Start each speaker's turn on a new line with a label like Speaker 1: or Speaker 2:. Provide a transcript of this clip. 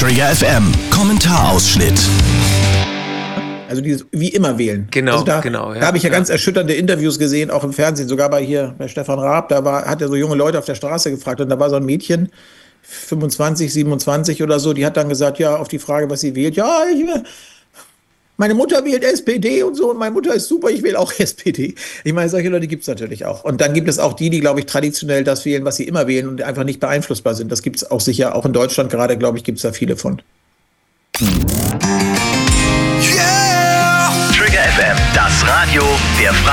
Speaker 1: Trigger FM Kommentarausschnitt.
Speaker 2: Also dieses wie immer wählen.
Speaker 3: Genau,
Speaker 2: also da habe ich ja ganz erschütternde Interviews gesehen, auch im Fernsehen, sogar bei Stefan Raab, hat er so junge Leute auf der Straße gefragt und da war so ein Mädchen, 25, 27 oder so, die hat dann gesagt, ja, auf die Frage, was sie wählt, ja, meine Mutter wählt SPD und so und meine Mutter ist super, ich wähle auch SPD. Ich meine, solche Leute gibt es natürlich auch. Und dann gibt es auch die, glaube ich, traditionell das wählen, was sie immer wählen und einfach nicht beeinflussbar sind. Das gibt es auch sicher, auch in Deutschland gerade, glaube ich, gibt es da viele von.
Speaker 1: Yeah! Trigger FM, das Radio der Freien